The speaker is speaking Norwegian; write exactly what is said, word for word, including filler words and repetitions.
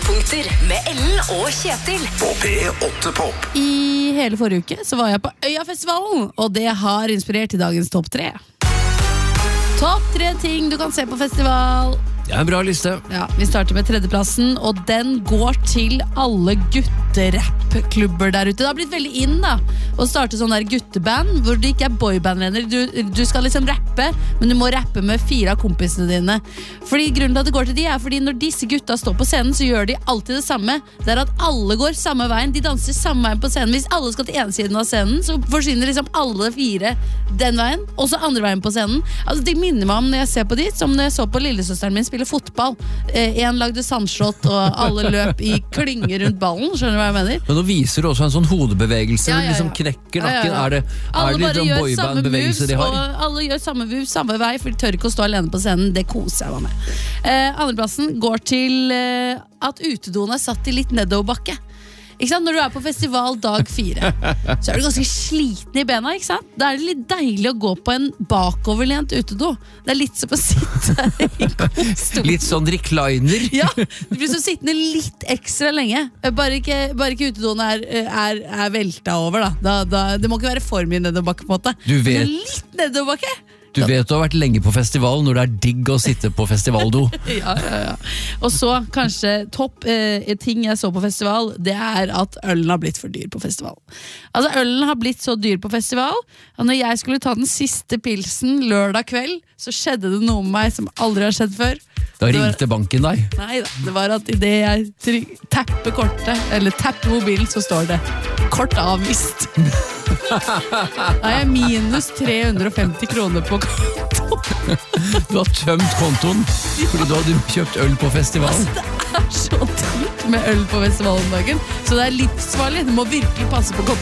Høydepunkter med Ellen og Kjetil På P åtte Pop. I hele forrige uke så var jeg på Øyafestivalen, og det har inspirert til dagens topp tre. Topp tre ting du kan se på festival. Det er en bra liste. Ja, vi starter med tredjeplassen, og den går til alle gutterappklubber der ute. Det har blitt veldig inn da, å starte sånn der gutteband, hvor det ikke er boyband lenger. Du, du skal liksom rappe, men du må rappe med fire av kompisene dine. Fordi grunnen til at det går til de er fordi når disse gutta står på scenen, så gjør de alltid det samme. Det er at alle går samme veien, de danser samme veien på scenen. Hvis alle skal til ene siden av scenen, så forsvinner liksom alle fire den veien, og så andre veien på scenen. Altså, det minner meg om når jeg ser på de, som når jeg så på lillesøsteren min spille fotball. Eh, en lagde sandslott, og alle løp i klynger rundt ballen. Skjønner du hva jeg mener? Men nå viser du også en sånn hodebevegelse, Ja, ja, ja. liksom knekker Ja, ja, nakken. ja. Er det, Alle er det bare litt sånn gjør samme moves, boyband-bevegelse de har? og alle gjør samme moves, samme vei, for de tør ikke å stå alene på scenen. Det koser jeg meg med. Eh, andreplassen går til eh, at utedoen er satt i litt nedoverbakke. Ikke sant? Når du er på festival dag fire, så er du ganske sliten i bena, ikke sant? Da er det litt deilig å gå på en bakoverlent utedo. Det er litt som å sitte i godstol. Litt sånn recliner. Ja, du blir så sittende litt ekstra lenge. Bare ikke, bare ikke utedoen er, er, er velta over da. Da, da. Det må ikke være for mye nedoverbakke på en måte. Du vet- Men litt nedoverbakke. Du vet du har vært lenge på festival når det er digg å sitte på festivaldo. Ja, ja, ja. Og så kanskje topp eh, ting jeg så på festival, det er at ølen har blitt for dyr på festival. Altså ølen har blitt så dyr på festival, og når jeg skulle ta den siste pilsen lørdag kveld, så skjedde det noe med meg som aldri har skjedd før. Da Det var- ringte banken deg. Nei da, det var at i det jeg tryk, tapper kortet, eller tapper mobilen, så står det kort avvist. Da er jeg minus tre hundre og femti kroner på konto. Du har tømt kontoen fordi du hadde kjøpt øl på festival. Det er så dyrt med øl på festival om dagen, så det er livsfarlig. Du må virkelig passe på kontoen.